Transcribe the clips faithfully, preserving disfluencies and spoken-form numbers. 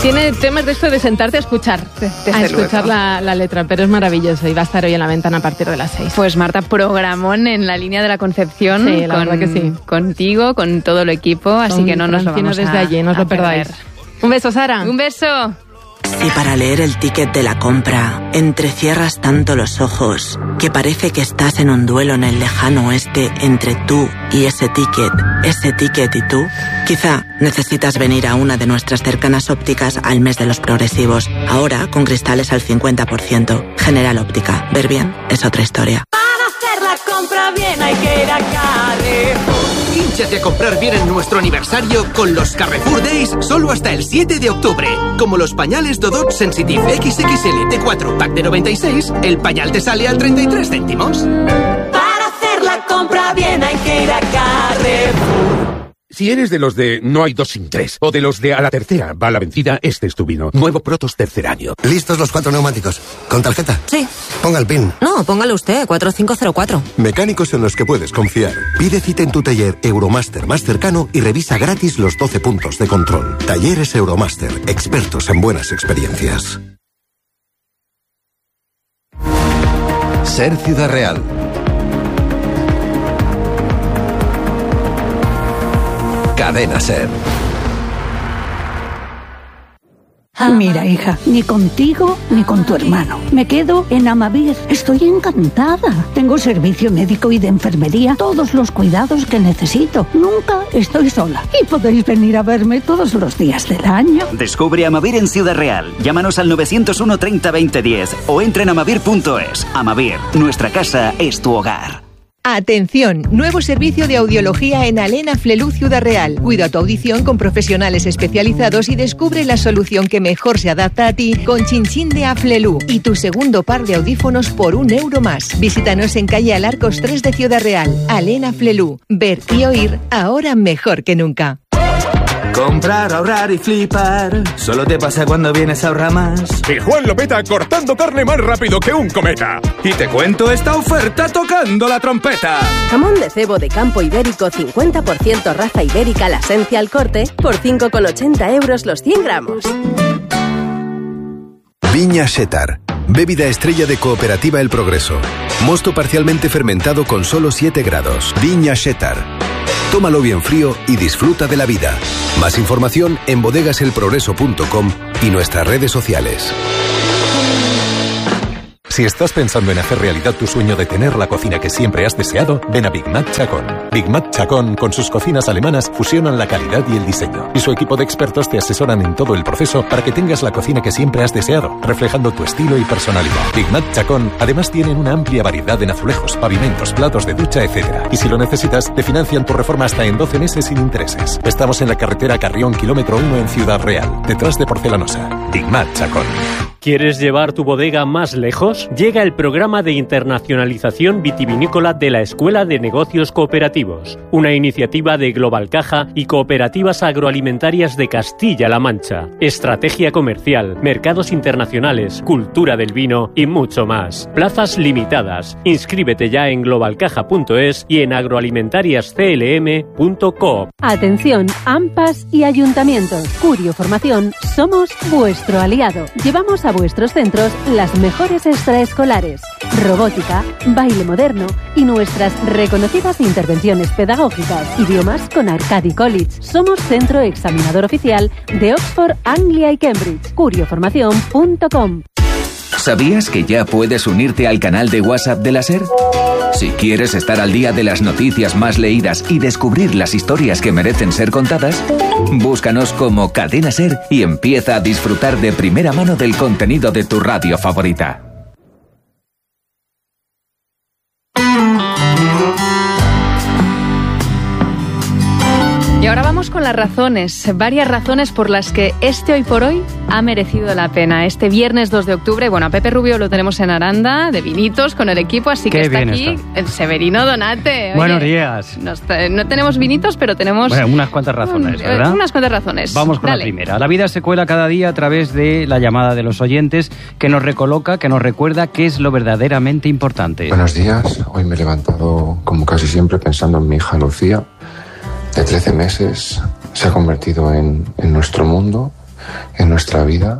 Tiene temas de esto de sentarte a escuchar, Desde a escuchar luego. la, la letra, pero es maravilloso y va a estar hoy en la ventana a partir de las seis. Pues Marta, programón en la línea de la Concepción. Sí, la con, verdad que sí. Contigo, con todo el equipo, así Con que no nos lo Francino vamos desde a, allí, no os a lo perdáis. perder. Un beso, Sara. Un beso. Si para leer el ticket de la compra entrecierras tanto los ojos que parece que estás en un duelo en el lejano oeste entre tú y ese ticket, ese ticket y tú, quizá necesitas venir a una de nuestras cercanas ópticas al mes de los progresivos. Ahora con cristales al cincuenta por ciento. General Óptica. Ver bien es otra historia. Para hacer la compra bien hay que ir a Carrefour. Hínchate a comprar bien en nuestro aniversario con los Carrefour Days solo hasta el siete de octubre. Como los pañales Dodot Sensitive equis equis ele T cuatro pack de noventa y seis, el pañal te sale al treinta y tres céntimos. Para hacer la compra bien hay que ir a Carrefour. Si eres de los de no hay dos sin tres, o de los de a la tercera va la vencida, este es tu vino. Nuevo Protos tercer año. ¿Listos los cuatro neumáticos? ¿Con tarjeta? Sí. Ponga el PIN. No, póngalo usted, cuatro cinco cero cuatro. Mecánicos en los que puedes confiar. Pide cita en tu taller Euromaster más cercano y revisa gratis los doce puntos de control. Talleres Euromaster, expertos en buenas experiencias. Ser Ciudad Real. Cadena Ser. Mira, hija, ni contigo ni con tu hermano. Me quedo en Amavir. Estoy encantada. Tengo servicio médico y de enfermería, todos los cuidados que necesito. Nunca estoy sola. Y podéis venir a verme todos los días del año. Descubre Amavir en Ciudad Real. Llámanos al nueve cero uno treinta veinte diez o entra en amavir punto es. Amavir, nuestra casa es tu hogar. Atención, nuevo servicio de audiología en Alena Flelu Ciudad Real. Cuida tu audición con profesionales especializados y descubre la solución que mejor se adapta a ti con Chinchín de Aflelu y tu segundo par de audífonos por un euro más. Visítanos en calle Alarcos tres de Ciudad Real. Alena Flelu. Ver y oír ahora mejor que nunca. Comprar, ahorrar y flipar. Solo te pasa cuando vienes a ahorrar más. Y Juan lo peta cortando carne más rápido que un cometa. Y te cuento esta oferta tocando la trompeta. Jamón de cebo de campo ibérico cincuenta por ciento raza ibérica la esencia al corte por cinco con ochenta euros los cien gramos. Viña Xetar. Bébida estrella de Cooperativa El Progreso. Mosto parcialmente fermentado con solo siete grados. Viña Xetar. Tómalo bien frío y disfruta de la vida. Más información en bodegas el progreso punto com y nuestras redes sociales. Si estás pensando en hacer realidad tu sueño de tener la cocina que siempre has deseado, ven a Big Mac Chacón. Big Mac Chacón, con sus cocinas alemanas, fusionan la calidad y el diseño. Y su equipo de expertos te asesoran en todo el proceso para que tengas la cocina que siempre has deseado, reflejando tu estilo y personalidad. Big Mac Chacón, además tienen una amplia variedad en azulejos, pavimentos, platos de ducha, etcétera. Y si lo necesitas, te financian tu reforma hasta en doce meses sin intereses. Estamos en la carretera Carrión, kilómetro uno en Ciudad Real, detrás de Porcelanosa. Big Mac Chacón. ¿Quieres llevar tu bodega más lejos? Llega el programa de internacionalización vitivinícola de la Escuela de Negocios Cooperativos, una iniciativa de Global Caja y Cooperativas Agroalimentarias de Castilla-La Mancha. Estrategia comercial, mercados internacionales, cultura del vino y mucho más. Plazas limitadas. Inscríbete ya en global caja punto es y en agroalimentarias c l m punto coop. Atención, AMPAs y ayuntamientos. Curio Formación, somos vuestro aliado. Llevamos a vuestros centros las mejores extraescolares, robótica, baile moderno y nuestras reconocidas intervenciones pedagógicas, idiomas con Arcadi College. Somos centro examinador oficial de Oxford, Anglia y Cambridge. curio formación punto com. ¿Sabías que ya puedes unirte al canal de WhatsApp de la SER? Si quieres estar al día de las noticias más leídas y descubrir las historias que merecen ser contadas, búscanos como Cadena SER y empieza a disfrutar de primera mano del contenido de tu radio favorita. Y ahora vamos con las razones, varias razones por las que este Hoy por Hoy ha merecido la pena. Este viernes dos de octubre, bueno, a Pepe Rubio lo tenemos en Aranda, de vinitos, con el equipo, así que Qué está bien aquí está. el Severino Donate. Oye, Buenos días. No, no tenemos vinitos, pero tenemos... Bueno, unas cuantas razones, ¿verdad? Unas cuantas razones. Vamos con Dale. la primera. La vida se cuela cada día a través de la llamada de los oyentes, que nos recoloca, que nos recuerda qué es lo verdaderamente importante. Buenos días. Hoy me he levantado, como casi siempre, pensando en mi hija Lucía, de trece meses. Se ha convertido en, en nuestro mundo en nuestra vida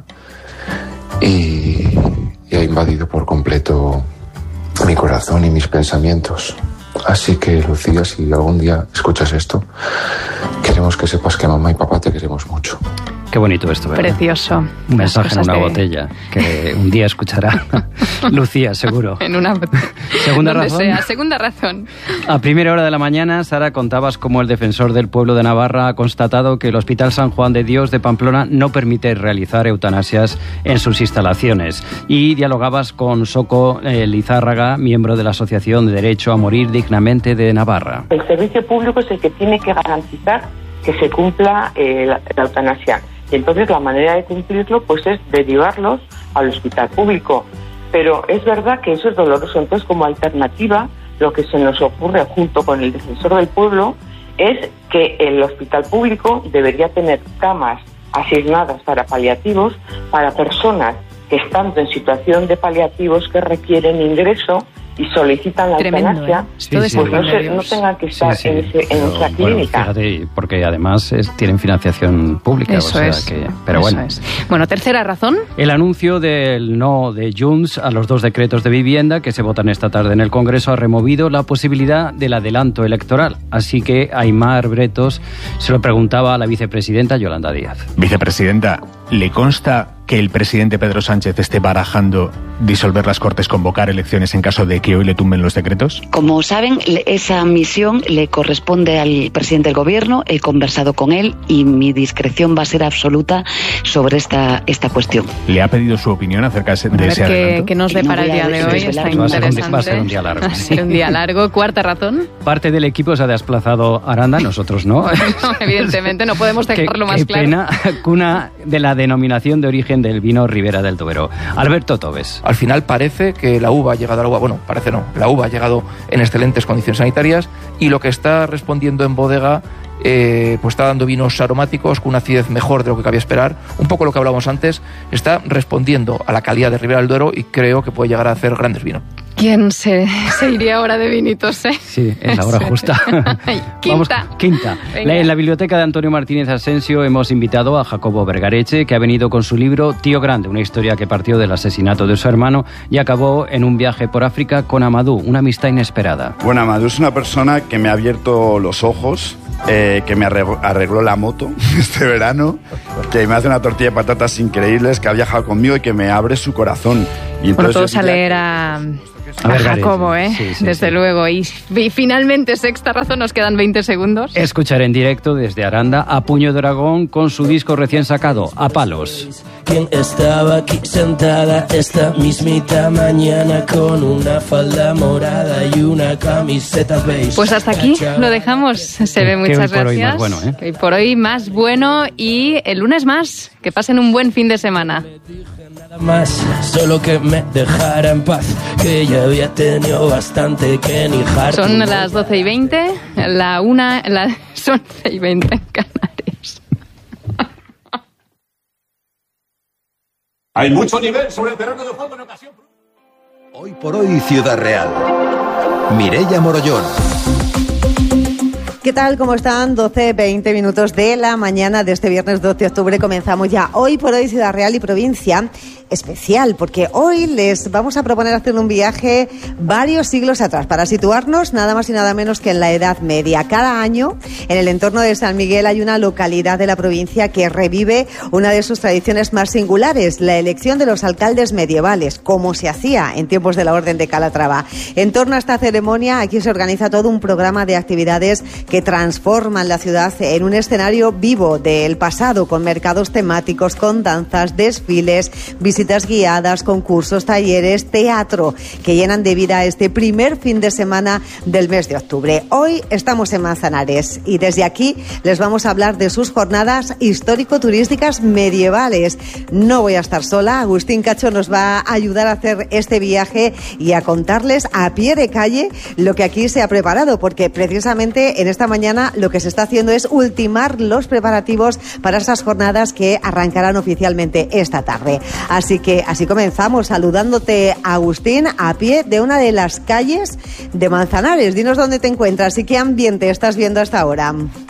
y, y ha invadido por completo mi corazón y mis pensamientos. Así que, Lucía, si algún día escuchas esto, queremos que sepas que mamá y papá te queremos mucho. Qué bonito esto, ¿verdad? Precioso. Un mensaje en una de... botella que un día escuchará Lucía, seguro. En una botella. Segunda Donde razón. sea. Segunda razón. A primera hora de la mañana, Sara, contabas cómo el defensor del pueblo de Navarra ha constatado que el Hospital San Juan de Dios de Pamplona no permite realizar eutanasias en sus instalaciones. Y dialogabas con Soco eh, Lizárraga, miembro de la Asociación de Derecho a Morir Dignamente de Navarra. El servicio público es el que tiene que garantizar que se cumpla eh, la, la eutanasia. Y entonces la manera de cumplirlo pues es derivarlos al hospital público. Pero es verdad que eso es doloroso. Entonces, como alternativa, lo que se nos ocurre junto con el defensor del pueblo es que el hospital público debería tener camas asignadas para paliativos, para personas que estando en situación de paliativos que requieren ingreso y solicitan la Tremendo, eutanasia, ¿eh? Sí, pues sí, no, se, no tengan que estar sí, sí. en, ese, en Pero, nuestra bueno, clínica. Fíjate, porque además es, tienen financiación pública. Eso o sea es. que, pero Eso bueno. es. Bueno, tercera razón. El anuncio del no de Junts a los dos decretos de vivienda que se votan esta tarde en el Congreso ha removido la posibilidad del adelanto electoral. Así que Aimar Bretos se lo preguntaba a la vicepresidenta Yolanda Díaz. Vicepresidenta, ¿le consta que el presidente Pedro Sánchez esté barajando disolver las Cortes, convocar elecciones en caso de que hoy le tumben los decretos? Como saben, esa misión le corresponde al presidente del Gobierno. He conversado con él y mi discreción va a ser absoluta sobre esta, esta cuestión. ¿Le ha pedido su opinión acerca de A ver ese qué, adelanto? qué nos No depara voy el a día de hoy. desvelar Está Va a ser un- interesante. va a ser un día largo. Va a ser un día largo. Cuarta razón. Parte del equipo se ha desplazado a Aranda, nosotros no. No, evidentemente, no podemos Qué- dejarlo más qué claro. pena, cuna de la denominación de origen del vino Ribera del Duero. Alberto Tobes. Al final parece que la uva ha llegado a la uva, bueno, parece no, la uva ha llegado en excelentes condiciones sanitarias y lo que está respondiendo en bodega eh, pues está dando vinos aromáticos con una acidez mejor de lo que cabía esperar, un poco lo que hablábamos antes, está respondiendo a la calidad de Ribera del Duero y creo que puede llegar a hacer grandes vinos. ¿Quién se, se iría ahora de vinitos, eh? Sí, es la hora justa. Quinta. Vamos, quinta. Venga. La- en la biblioteca de Antonio Martínez Asensio hemos invitado a Jacobo Vergareche, que ha venido con su libro Tío Grande, una historia que partió del asesinato de su hermano y acabó en un viaje por África con Amadou, una amistad inesperada. Bueno, Amadou es una persona que me ha abierto los ojos, eh, que me arregló, arregló la moto este verano, que me hace una tortilla de patatas increíbles, que ha viajado conmigo y que me abre su corazón. Y Bueno, entonces todos yo a diría- leer a, A a Vergareche. Jacobo, ¿eh? Sí, sí, Desde sí. luego. Y, y finalmente, sexta razón, nos quedan veinte segundos. Escuchar en directo desde Aranda a Puño de Dragón con su disco recién sacado, A Palos. ¿Quién estaba aquí sentada esta mismita mañana con una falda morada y una camiseta beige? Pues hasta aquí lo dejamos. Se ve, Que muchas hoy por hoy gracias. más bueno, ¿eh? Que hoy por hoy más bueno y el lunes más. Que pasen un buen fin de semana. Nada más, solo que me dejara en paz, que ya había tenido bastante que ni harto. Son las doce y veinte, la una, las once y veinte en Canarias. Hay mucho nivel sobre el terreno de juego en ocasión. Hoy por hoy, Ciudad Real. Mireia Morollón. ¿Qué tal? ¿Cómo están? doce, veinte minutos de la mañana de este viernes doce de octubre. Comenzamos ya Hoy por Hoy Ciudad Real y Provincia especial, porque hoy les vamos a proponer hacer un viaje varios siglos atrás para situarnos nada más y nada menos que en la Edad Media. Cada año en el entorno de San Miguel hay una localidad de la provincia que revive una de sus tradiciones más singulares, la elección de los alcaldes medievales, como se hacía en tiempos de la Orden de Calatrava. En torno a esta ceremonia aquí se organiza todo un programa de actividades que transforman la ciudad en un escenario vivo del pasado, con mercados temáticos, con danzas, desfiles, visitas guiadas, concursos, talleres, teatro, que llenan de vida este primer fin de semana del mes de octubre. Hoy estamos en Manzanares y desde aquí les vamos a hablar de sus jornadas histórico-turísticas medievales. No voy a estar sola, Agustín Cacho nos va a ayudar a hacer este viaje y a contarles a pie de calle lo que aquí se ha preparado, porque precisamente en esta mañana lo que se está haciendo es ultimar los preparativos para esas jornadas que arrancarán oficialmente esta tarde. Así que así comenzamos, saludándote, Agustín, a pie de una de las calles de Manzanares. Dinos dónde te encuentras y qué ambiente estás viendo hasta ahora.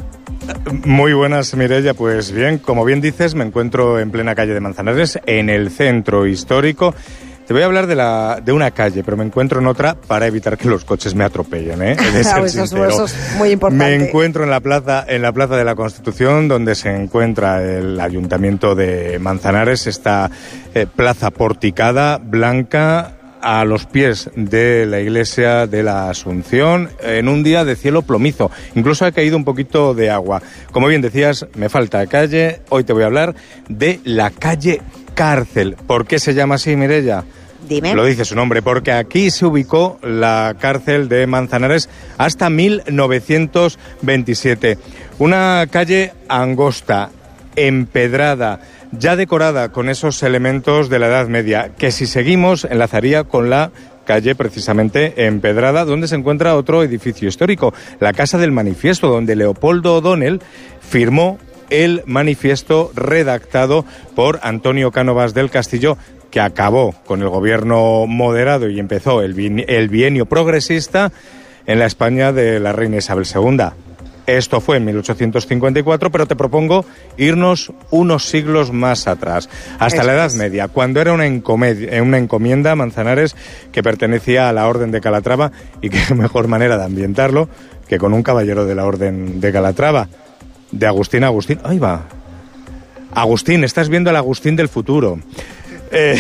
Muy buenas, Mireia. Pues bien, como bien dices, me encuentro en plena calle de Manzanares, en el centro histórico. Te voy a hablar de, la, de una calle, pero me encuentro en otra para evitar que los coches me atropellen, ¿eh? eso, es, eso es muy importante. Me encuentro en la plaza, en la plaza de la Constitución, donde se encuentra el Ayuntamiento de Manzanares, esta eh, plaza porticada, blanca, a los pies de la iglesia de la Asunción, en un día de cielo plomizo. Incluso ha caído un poquito de agua. Como bien decías, me falta calle. Hoy te voy a hablar de la calle Cárcel. ¿Por qué se llama así, Mireia? Dime. Lo dice su nombre, porque aquí se ubicó la cárcel de Manzanares hasta mil novecientos veintisiete. Una calle angosta, empedrada, ya decorada con esos elementos de la Edad Media, que si seguimos enlazaría con la calle precisamente empedrada, donde se encuentra otro edificio histórico, la Casa del Manifiesto, donde Leopoldo O'Donnell firmó el manifiesto redactado por Antonio Cánovas del Castillo, que acabó con el gobierno moderado y empezó el bienio progresista en la España de la reina Isabel segunda. Esto fue en mil ochocientos cincuenta y cuatro, pero te propongo irnos unos siglos más atrás, hasta Eso la Edad es. Media, cuando era una, una encomienda, Manzanares, que pertenecía a la Orden de Calatrava, y qué mejor manera de ambientarlo que con un caballero de la Orden de Calatrava, de Agustín Agustín. Ahí va. Agustín, estás viendo al Agustín del futuro. Eh,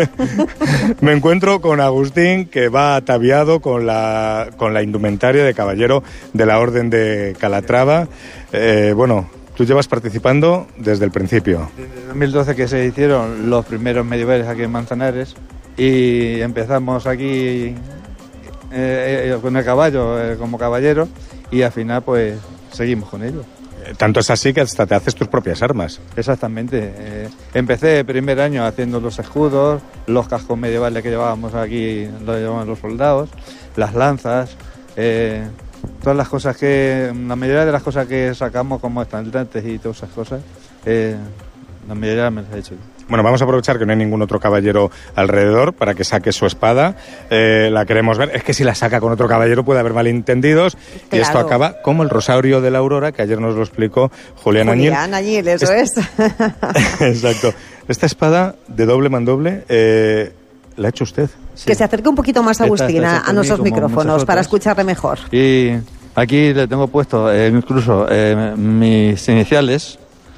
me encuentro con Agustín, que va ataviado con la, con la indumentaria de caballero de la Orden de Calatrava. Eh, bueno, tú llevas participando desde el principio. Desde dos mil doce que se hicieron los primeros medievales aquí en Manzanares y empezamos aquí eh, eh, con el caballo eh, como caballero y al final pues seguimos con ello. Tanto es así que hasta te haces tus propias armas. Exactamente. Eh, empecé el primer año haciendo los escudos, los cascos medievales que llevábamos aquí, los llevaban los soldados, las lanzas, eh, todas las cosas que, la mayoría de las cosas que sacamos como estandartes y todas esas cosas, eh, la mayoría me las he hecho yo. Bueno, vamos a aprovechar que no hay ningún otro caballero alrededor para que saque su espada. Eh, la queremos ver. Es que si la saca con otro caballero puede haber malentendidos. Claro. Y esto acaba como el Rosario de la Aurora, que ayer nos lo explicó Julián Añil. Julián Añil, eso es. Exacto. Esta espada de doble mandoble, eh, ¿la ha hecho usted? Sí. Que se acerque un poquito más, Agustín, esta, esta a nuestros micrófonos para escucharle mejor. Y aquí le tengo puesto eh, incluso eh, mis iniciales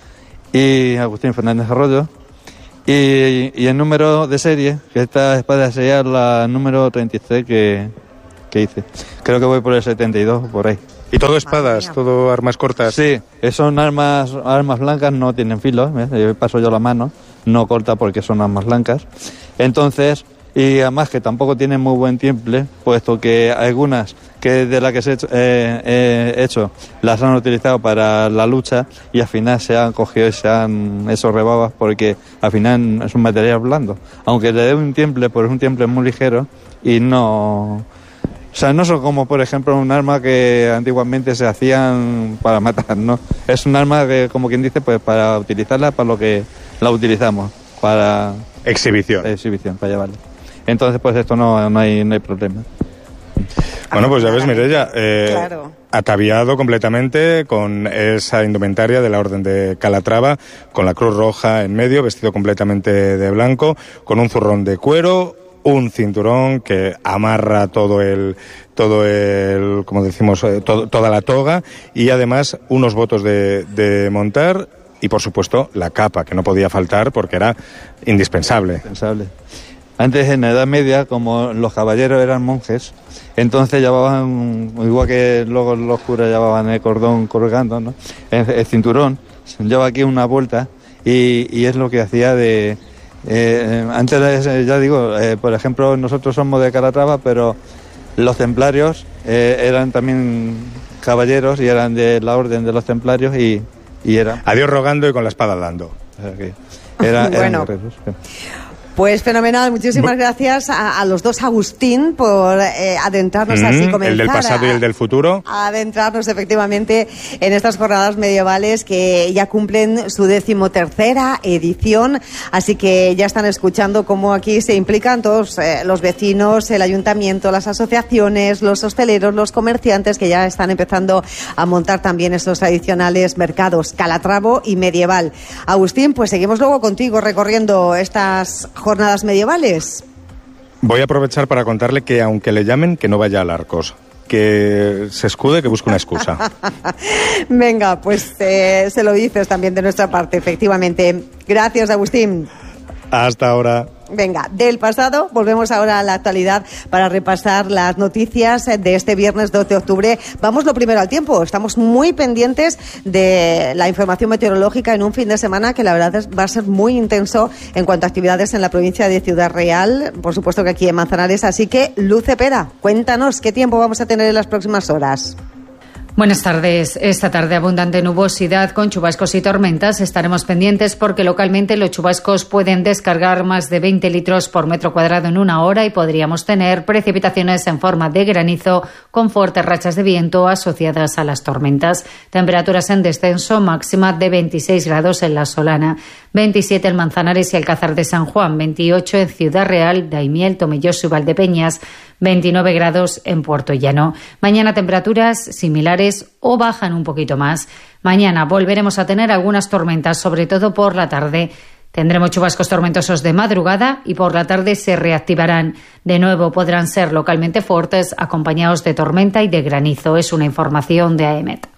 y Agustín Fernández Arroyo. Y, y el número de serie, que esta espada sería la número treinta y tres que, que hice. Creo que voy por el setenta y dos, por ahí. ¿Y todo espadas, todo armas cortas? Sí, son armas armas blancas, no tienen filo, ¿eh? Paso yo la mano, no corta porque son armas blancas. Entonces, y además que tampoco tienen muy buen temple, puesto que algunas que de las que he hecho, eh, he hecho las han utilizado para la lucha y al final se han cogido y se han hecho rebabas porque al final es un material blando. Aunque le dé un temple, pues es un temple muy ligero y no... O sea, no son como, por ejemplo, un arma que antiguamente se hacían para matar, ¿no? Es un arma que, como quien dice, pues para utilizarla para lo que la utilizamos, para... Exhibición. Exhibición, para llevarla. Entonces, pues esto no, no, hay, no hay problema. Bueno, pues ya ves, Mireia, eh, claro. ataviado completamente con esa indumentaria de la Orden de Calatrava, con la Cruz Roja en medio, vestido completamente de blanco, con un zurrón de cuero, un cinturón que amarra todo el, todo el, como decimos, eh, todo, toda la toga, y además unos botos de, de montar y, por supuesto, la capa, que no podía faltar porque era indispensable. Indispensable. Antes, en la Edad Media, como los caballeros eran monjes, entonces llevaban, igual que luego los curas llevaban el cordón colgando, ¿no? El, el cinturón, lleva aquí una vuelta y, y es lo que hacía de... Eh, antes, ya digo, eh, por ejemplo, nosotros somos de Calatrava, pero los templarios eh, eran también caballeros y eran de la orden de los templarios y, y eran... A Dios rogando y con la espada dando. O sea que era, eran bueno. guerreros. Pues fenomenal, muchísimas gracias a, a los dos, Agustín, por eh, adentrarnos mm, así, comenzar el del pasado a, y el del futuro. A adentrarnos efectivamente en estas jornadas medievales que ya cumplen su decimotercera edición, así que ya están escuchando cómo aquí se implican todos eh, los vecinos, el ayuntamiento, las asociaciones, los hosteleros, los comerciantes que ya están empezando a montar también estos tradicionales mercados Calatrava y medieval. Agustín, pues seguimos luego contigo recorriendo estas jornadas medievales. Voy a aprovechar para contarle que aunque le llamen, que no vaya al Arcos, que se escude, que busque una excusa. Venga, pues eh, se lo dices también de nuestra parte, efectivamente. Gracias, Agustín. Hasta ahora. Venga, del pasado volvemos ahora a la actualidad para repasar las noticias de este viernes doce de octubre. Vamos lo primero al tiempo. Estamos muy pendientes de la información meteorológica en un fin de semana que la verdad es, va a ser muy intenso en cuanto a actividades en la provincia de Ciudad Real, por supuesto que aquí en Manzanares. Así que, Luz Cepeda, cuéntanos qué tiempo vamos a tener en las próximas horas. Buenas tardes. Esta tarde abundante nubosidad con chubascos y tormentas. Estaremos pendientes porque localmente los chubascos pueden descargar más de veinte litros por metro cuadrado en una hora y podríamos tener precipitaciones en forma de granizo con fuertes rachas de viento asociadas a las tormentas. Temperaturas en descenso, máxima de veintiséis grados en La Solana, veintisiete en Manzanares y Alcázar de San Juan, veintiocho en Ciudad Real, Daimiel, Tomelloso y Valdepeñas, veintinueve grados en Puerto Llano. Mañana temperaturas similares o bajan un poquito más. Mañana volveremos a tener algunas tormentas, sobre todo por la tarde. Tendremos chubascos tormentosos de madrugada y por la tarde se reactivarán. De nuevo podrán ser localmente fuertes, acompañados de tormenta y de granizo. Es una información de A E M E T.